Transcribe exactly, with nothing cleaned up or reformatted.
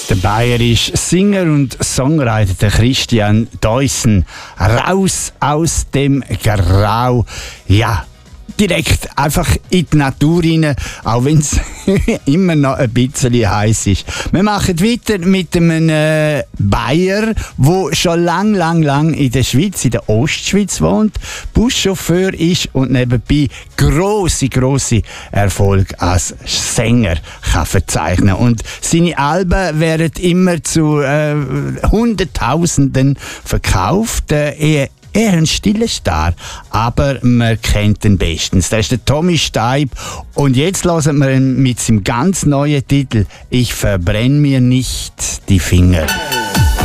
Der bayerische Singer und Songwriter der Christian Deussen. Raus aus dem Grau. Ja, direkt einfach in die Natur rein, auch wenn es immer noch ein bisschen heiß ist. Wir machen weiter mit einem äh, Bayer, der schon lang, lang, lang in der Schweiz, in der Ostschweiz wohnt, Buschauffeur ist und nebenbei grosse, grosse Erfolg als Sänger kann verzeichnen. Und seine Alben werden immer zu äh, Hunderttausenden verkauft. Äh, Er ist ein stiller Star, aber man kennt ihn bestens. Das ist der Tommy Steib. Und jetzt hören wir ihn mit seinem ganz neuen Titel «Ich verbrenne mir nicht die Finger».